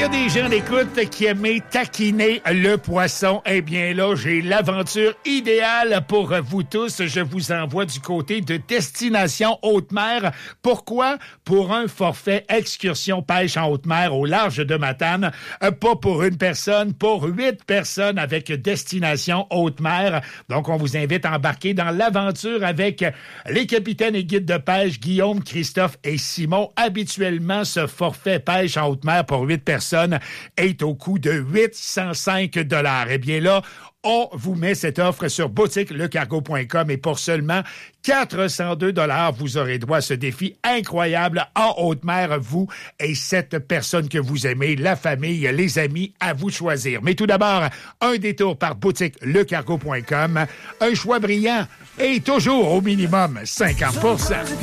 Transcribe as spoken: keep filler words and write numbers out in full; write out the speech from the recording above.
a des gens d'écoute qui aimaient taquiner le poisson, eh bien là, j'ai l'aventure idéale pour vous tous. Je vous envoie du côté de Destination Haute-Mer. Pourquoi? Pour un forfait excursion pêche en haute mer au large de Matane. Pas pour une personne, pour huit personnes avec Destination Haute-Mer. Donc, on vous invite à embarquer dans l'aventure avec les capitaines et guides de pêche Guillaume, Christophe et Simon. Habituellement, ce forfait pêche en haute mer pour huit personnes est au coût de huit cent cinq dollars. Eh bien là, on vous met cette offre sur boutique le cargo point com et pour seulement quatre cent deux dollars, vous aurez droit à ce défi incroyable en haute mer, vous et cette personne que vous aimez, la famille, les amis, à vous de choisir. Mais tout d'abord, un détour par boutique le cargo point com, un choix brillant et toujours au minimum cinquante pour cent.